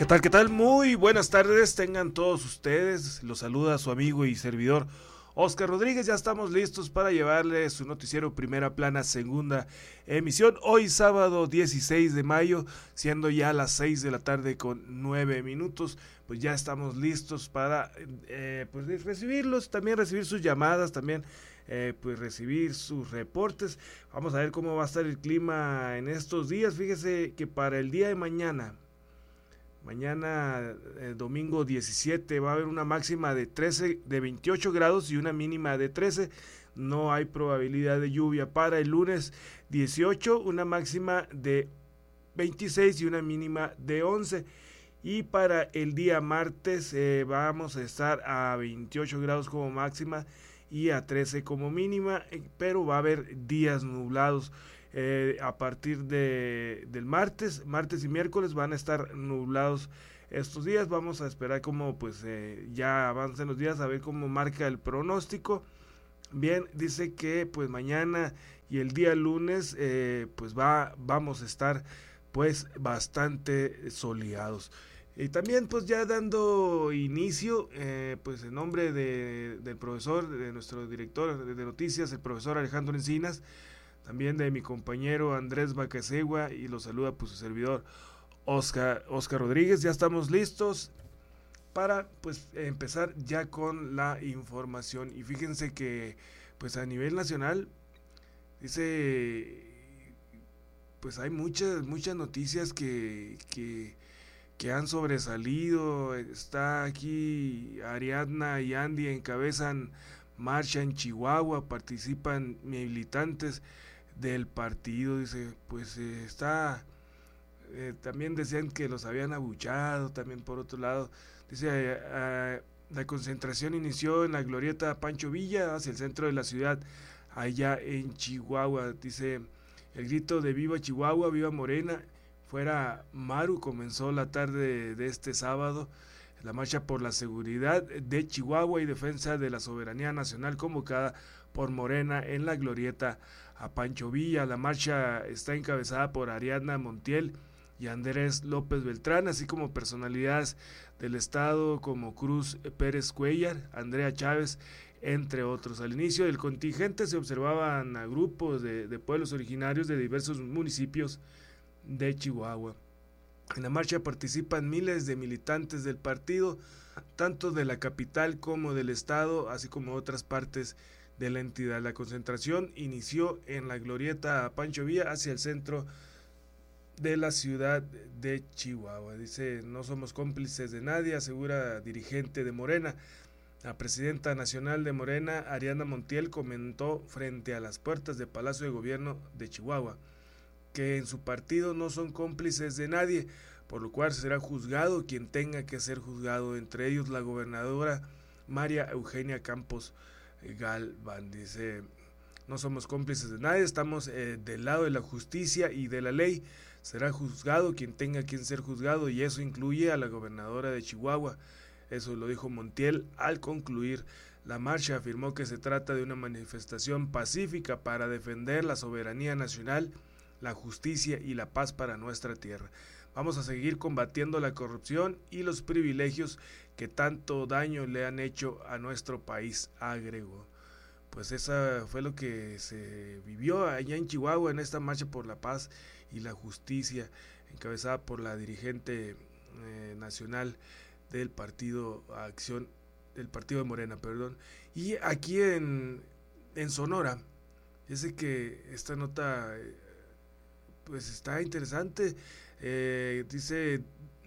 ¿Qué tal? ¿Qué tal? Muy buenas tardes, tengan todos ustedes. Los saluda su amigo y servidor Oscar Rodríguez. Ya estamos listos para llevarles su noticiero Primera Plana, segunda emisión. Hoy sábado 16 de mayo, siendo ya las 6 de la tarde con 9 minutos. Pues ya estamos listos para pues recibirlos, también recibir sus llamadas, también pues recibir sus reportes. Vamos a ver cómo va a estar el clima en estos días. Fíjese que para el día de mañana, domingo 17, va a haber una máxima de 28 grados y una mínima de 13. No hay probabilidad de lluvia. Para el lunes 18, una máxima de 26 y una mínima de 11. Y para el día martes vamos a estar a 28 grados como máxima y a 13 como mínima, pero va a haber días nublados. A partir del martes y miércoles van a estar nublados estos días. Vamos a esperar cómo pues ya avancen los días, a ver cómo marca el pronóstico. Bien, dice que pues mañana y el día lunes pues vamos a estar pues bastante soleados. Y también pues ya dando inicio, pues en nombre del profesor, de nuestro director de noticias, el profesor Alejandro Encinas, también de mi compañero Andrés Bacasegua, y lo saluda pues su servidor Oscar Rodríguez. Ya estamos listos para pues empezar ya con la información. Y fíjense que pues a nivel nacional dice pues hay muchas noticias que han sobresalido. Está aquí Ariadna y Andy encabezan marcha en Chihuahua, participan militantes del partido. Dice pues está también decían que los habían abuchado. También por otro lado dice la concentración inició en la glorieta Pancho Villa hacia el centro de la ciudad, allá en Chihuahua. Dice el grito de viva Chihuahua, viva Morena, fuera Maru, comenzó la tarde de este sábado la marcha por la seguridad de Chihuahua y defensa de la soberanía nacional, convocada por Morena en la glorieta a Pancho Villa. La marcha está encabezada por Ariadna Montiel y Andrés López Beltrán, así como personalidades del estado como Cruz Pérez Cuellar, Andrea Chávez, entre otros. Al inicio del contingente se observaban a grupos de pueblos originarios de diversos municipios de Chihuahua. En la marcha participan miles de militantes del partido, tanto de la capital como del estado, así como otras partes de la entidad. La concentración inició en la glorieta Pancho Villa hacia el centro de la ciudad de Chihuahua. Dice, no somos cómplices de nadie, asegura dirigente de Morena. La presidenta nacional de Morena, Ariadna Montiel, comentó frente a las puertas del Palacio de Gobierno de Chihuahua que en su partido no son cómplices de nadie, por lo cual será juzgado quien tenga que ser juzgado, entre ellos la gobernadora María Eugenia Campos Galván. Dice, no somos cómplices de nadie, estamos del lado de la justicia y de la ley, será juzgado quien tenga que ser juzgado, y eso incluye a la gobernadora de Chihuahua. Eso lo dijo Montiel al concluir la marcha. Afirmó que se trata de una manifestación pacífica para defender la soberanía nacional, la justicia y la paz para nuestra tierra. Vamos a seguir combatiendo la corrupción y los privilegios que tanto daño le han hecho a nuestro país, agregó. Pues esa fue lo que se vivió allá en Chihuahua en esta marcha por la paz y la justicia, encabezada por la dirigente nacional del partido de Morena, perdón. Y aquí en Sonora, dice que esta nota pues está interesante. Dice,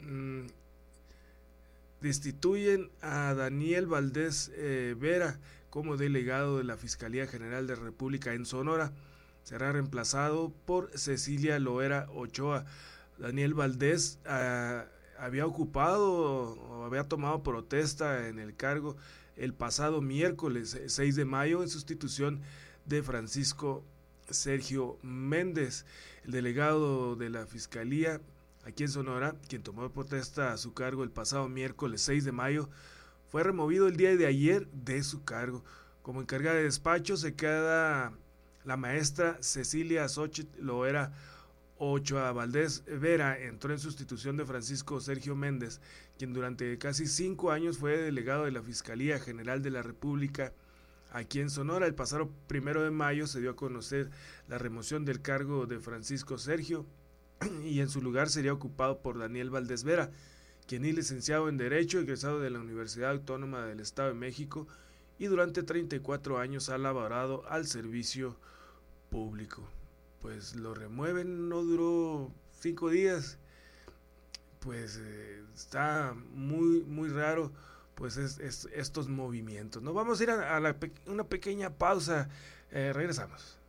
destituyen a Daniel Valdés Vera como delegado de la Fiscalía General de la República en Sonora. Será reemplazado por Cecilia Loera Ochoa. Daniel Valdés había tomado protesta en el cargo el pasado miércoles 6 de mayo en sustitución de Francisco Sergio Méndez. El delegado de la Fiscalía aquí en Sonora, quien tomó protesta a su cargo el pasado miércoles 6 de mayo, fue removido el día de ayer de su cargo. Como encargada de despacho se queda la maestra Cecilia Xochitl Loera Ochoa Valdés Vera entró en sustitución de Francisco Sergio Méndez, quien durante casi 5 años fue delegado de la Fiscalía General de la República aquí en Sonora. El pasado 1 de mayo se dio a conocer la remoción del cargo de Francisco Sergio y en su lugar sería ocupado por Daniel Valdés Vera, quien es licenciado en Derecho, egresado de la Universidad Autónoma del Estado de México y durante 34 años ha laborado al servicio público. Pues lo remueven, no duró 5 días, pues está muy raro pues estos movimientos. Nos vamos a ir a una pequeña pausa, regresamos.